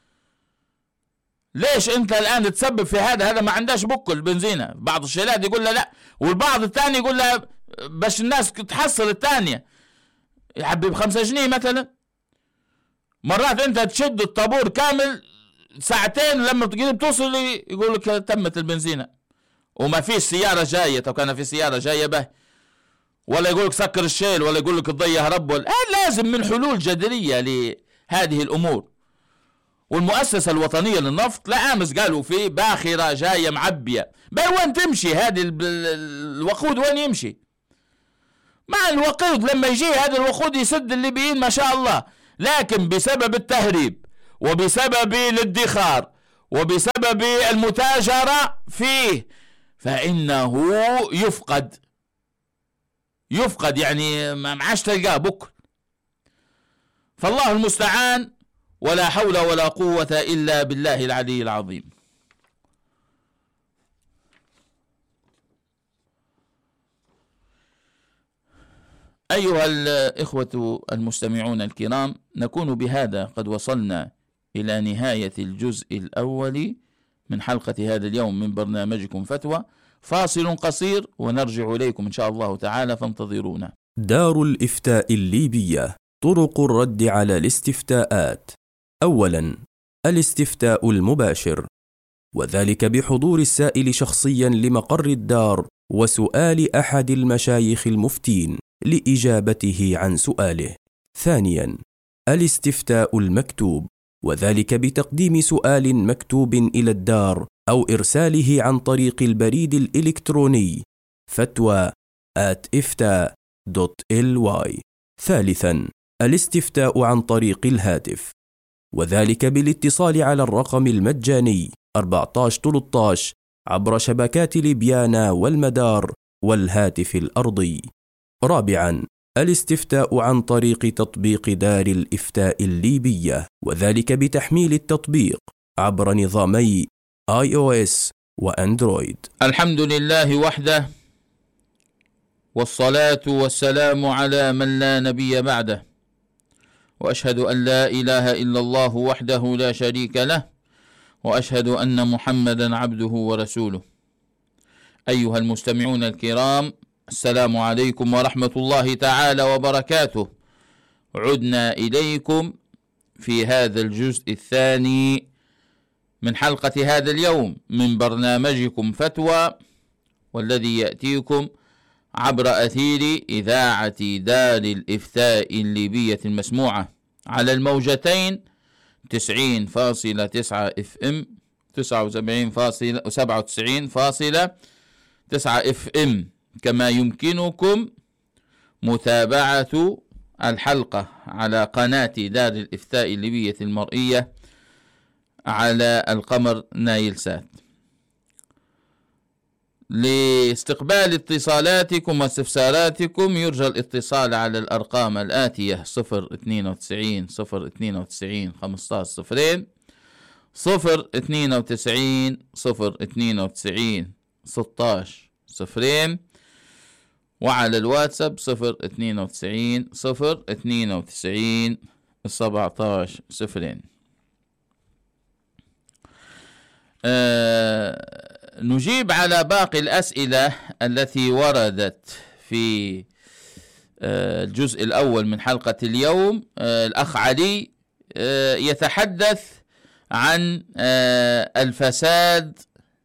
ليش انت الان تسبب في هذا ما عندهاش بكل البنزينة. بعض الشيلات يقول له لا، والبعض الثاني يقول له باش الناس تحصل الثانية يحبي ب5 جنيه مثلا. مرات انت تشد الطابور كامل ساعتين، لما توصل يقول لك تمت البنزينة وما فيش سيارة جاية. طب كان في سيارة جاية به، ولا يقول لك سكر الشيل، ولا يقول لك تضيع رب. لازم من حلول جذرية لهذه الأمور. والمؤسسة الوطنية للنفط لا أمس قالوا في باخرة جاية معبية. وين تمشي هذه الوقود؟ وين يمشي؟ مع الوقود لما يجي هذا الوقود يسد الليبيين ما شاء الله، لكن بسبب التهريب وبسبب الادخار وبسبب المتاجرة فيه فإنه يفقد يعني ما عادش تلقاه بكر. فالله المستعان، ولا حول ولا قوة إلا بالله العلي العظيم. أيها الإخوة المستمعون الكرام، نكون بهذا قد وصلنا إلى نهاية الجزء الأول من حلقة هذا اليوم من برنامجكم فتوى. فاصل قصير ونرجع إليكم إن شاء الله تعالى، فانتظرونا. دار الإفتاء الليبية. طرق الرد على الاستفتاءات. أولا، الاستفتاء المباشر، وذلك بحضور السائل شخصيا لمقر الدار وسؤال أحد المشايخ المفتين لإجابته عن سؤاله. ثانيا، الاستفتاء المكتوب، وذلك بتقديم سؤال مكتوب إلى الدار أو إرساله عن طريق البريد الإلكتروني fatwa@ifta.ly. ثالثا، الاستفتاء عن طريق الهاتف، وذلك بالاتصال على الرقم المجاني 1413 عبر شبكات ليبيانا والمدار والهاتف الأرضي. رابعا، الاستفتاء عن طريق تطبيق دار الإفتاء الليبية، وذلك بتحميل التطبيق عبر نظامي iOS وأندرويد. الحمد لله وحده، والصلاة والسلام على من لا نبي بعده، وأشهد أن لا إله إلا الله وحده لا شريك له، وأشهد أن محمدا عبده ورسوله. أيها المستمعون الكرام، السلام عليكم ورحمة الله تعالى وبركاته. عدنا إليكم في هذا الجزء الثاني من حلقة هذا اليوم من برنامجكم فتوى، والذي يأتيكم عبر أثير إذاعة دار الإفتاء الليبية المسموعة على الموجتين 90.9 FM 97.9 FM، كما يمكنكم متابعة الحلقة على قناة دار الإفتاء الليبية المرئية على القمر نايل سات. لاستقبال اتصالاتكم واستفساراتكم يرجى الاتصال على الأرقام الآتية: 092 092 15 0، 092 092 16 0، وعلى الواتساب 092 092 17 0. نجيب على باقي الأسئلة التي وردت في الجزء الأول من حلقة اليوم. الأخ علي يتحدث عن الفساد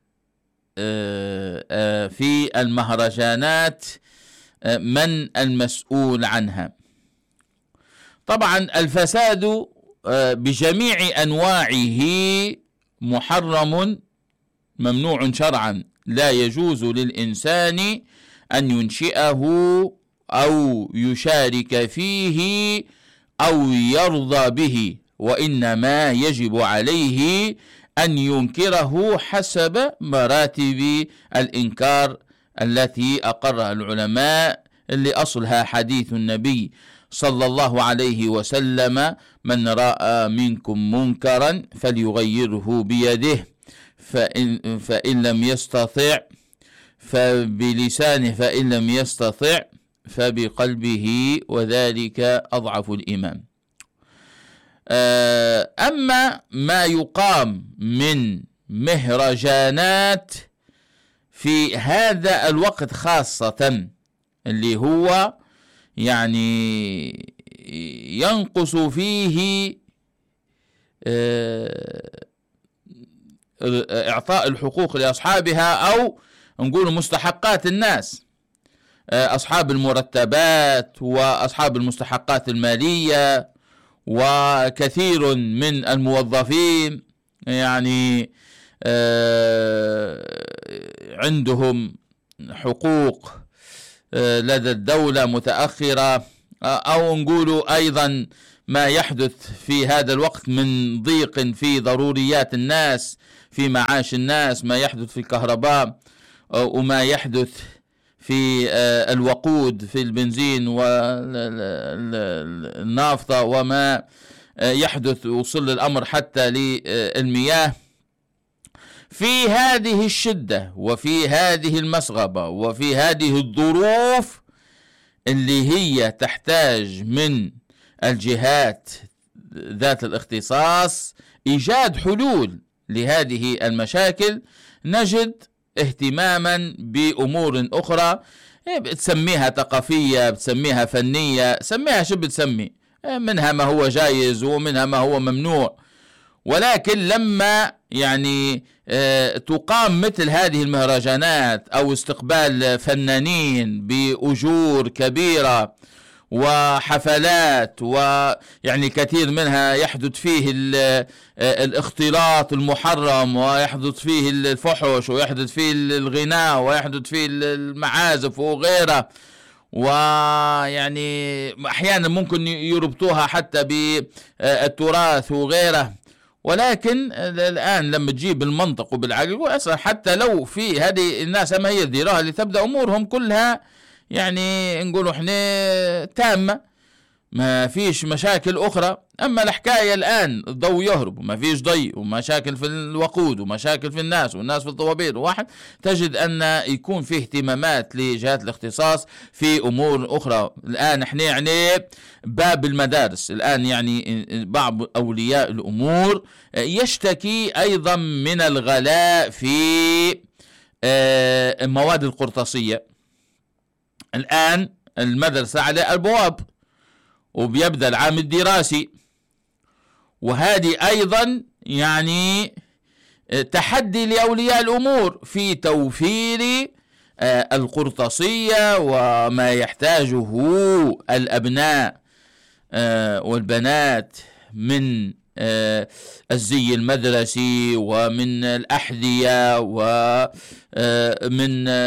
في المهرجانات، من المسؤول عنها؟ طبعا الفساد بجميع أنواعه محرم ممنوع شرعا، لا يجوز للإنسان أن ينشئه أو يشارك فيه أو يرضى به، وإنما يجب عليه أن ينكره حسب مراتب الإنكار التي أقرها العلماء، اللي أصلها حديث النبي صلى الله عليه وسلم: من رأى منكم منكرا فليغيره بيده، فإن لم يستطع فبلسانه، فإن لم يستطع فبقلبه، وذلك أضعف الإيمان. أما ما يقام من مهرجانات في هذا الوقت خاصة، اللي هو يعني ينقص فيه إعطاء الحقوق لأصحابها، أو نقول مستحقات الناس، أصحاب المرتبات وأصحاب المستحقات المالية، وكثير من الموظفين يعني عندهم حقوق لدى الدولة متأخرة، أو نقول أيضا ما يحدث في هذا الوقت من ضيق في ضروريات الناس، في معاش الناس، ما يحدث في الكهرباء وما يحدث في الوقود، في البنزين والنافطة، وما يحدث وصل الأمر حتى للمياه. في هذه الشدة وفي هذه المسغبة وفي هذه الظروف اللي هي تحتاج من الجهات ذات الاختصاص إيجاد حلول لهذه المشاكل، نجد اهتماما بأمور أخرى، بتسميها ثقافية، بتسميها فنية، سميها شو بتسمي، منها ما هو جائز ومنها ما هو ممنوع. ولكن لما يعني تقام مثل هذه المهرجانات أو استقبال فنانين بأجور كبيرة وحفلات، ويعني كثير منها يحدث فيه الاختلاط المحرم، ويحدث فيه الفحش، ويحدث فيه الغناء، ويحدث فيه المعازف وغيرها، ويعني أحيانا ممكن يربطوها حتى بالتراث وغيره. ولكن الآن لما تجيب المنطق وبالعقل، وأصلا حتى لو في هذه الناس ما هي يديروها لتبدأ أمورهم كلها يعني نقولوا احنا تامة، ما فيش مشاكل أخرى. أما الحكاية الآن الضوء يهرب، وما فيش ضي، ومشاكل في الوقود، ومشاكل في الناس، والناس في الطوابير، واحد تجد أن يكون فيه اهتمامات لجهات الاختصاص في أمور أخرى. الآن احنا يعني باب المدارس، الآن يعني بعض أولياء الأمور يشتكي أيضا من الغلاء في المواد القرطاسية. الآن المدرسة على الأبواب وبيبدأ العام الدراسي، وهذه أيضا يعني تحدي لأولياء الأمور في توفير القرطاسية وما يحتاجه الأبناء والبنات من الزي المدرسي، ومن الأحذية، ومن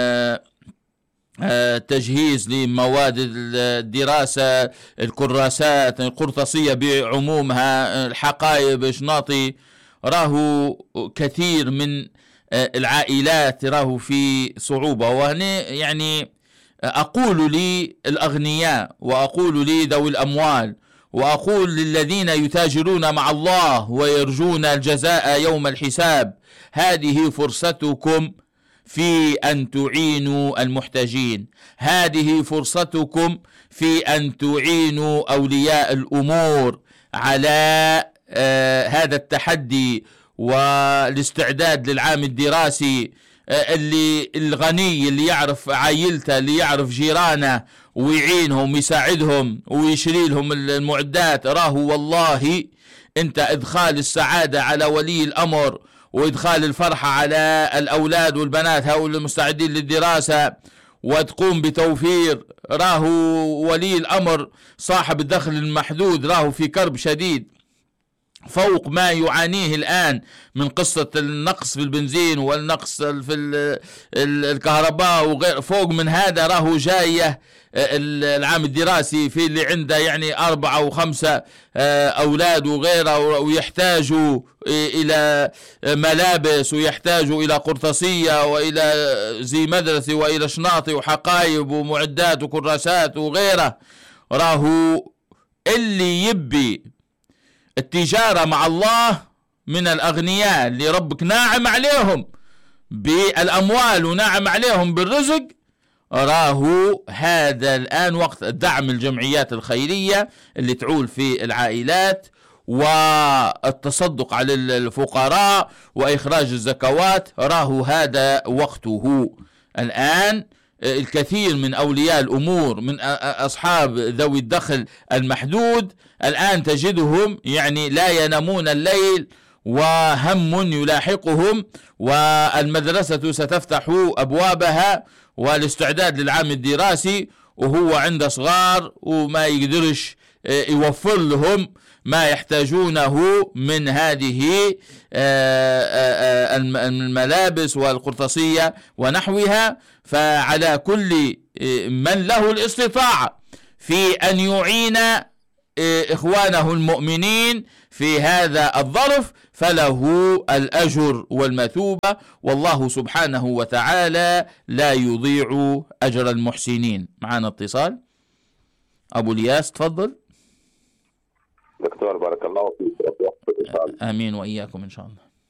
تجهيز لمواد الدراسة، الكراسات، القرطاسية بعمومها، الحقائب، شناطي. راهو كثير من العائلات راه في صعوبة. وهنا يعني أقول للأغنياء وأقول لذوي الأموال وأقول للذين يتاجرون مع الله ويرجون الجزاء يوم الحساب: هذه فرصتكم في أن تعينوا المحتاجين، هذه فرصتكم في أن تعينوا أولياء الأمور على هذا التحدي والاستعداد للعام الدراسي. اللي الغني اللي يعرف عائلته، اللي يعرف جيرانه ويعينهم ويساعدهم ويشري لهم المعدات، راه والله انت ادخال السعادة على ولي الامر وادخال الفرحة على الاولاد والبنات هؤلاء المستعدين للدراسة، وتقوم بتوفير. راهو ولي الامر صاحب الدخل المحدود راهو في كرب شديد فوق ما يعانيه الآن من قصة النقص في البنزين والنقص في الكهرباء وغير. فوق من هذا راهو جاية العام الدراسي في اللي عنده يعني 4 و5 أولاد وغيره، ويحتاجوا إلى ملابس ويحتاجوا إلى قرطاسية وإلى زي مدرسي وإلى شناطي وحقايب ومعدات وكراسات وغيره. راهو اللي يبي التجارة مع الله من الأغنياء اللي ربك ناعم عليهم بالأموال وناعم عليهم بالرزق، راهو هذا الآن وقت دعم الجمعيات الخيرية اللي تعول في العائلات والتصدق على الفقراء وإخراج الزكوات. راهو هذا وقته الآن. الكثير من أولياء الأمور من أصحاب ذوي الدخل المحدود الآن تجدهم يعني لا ينامون الليل وهم يلاحقهم، والمدرسة ستفتح أبوابها والاستعداد للعام الدراسي وهو عنده صغار وما يقدرش يوفر لهم ما يحتاجونه من هذه الملابس والقرطاسية ونحوها. فعلى كل من له الاستطاعة في أن يعين إخوانه المؤمنين في هذا الظرف فله الأجر والمثوبة، والله سبحانه وتعالى لا يضيع أجر المحسنين. معنا اتصال. أبو الياس تفضل. دكتور بارك الله فيك. آمين وإياكم إن شاء الله.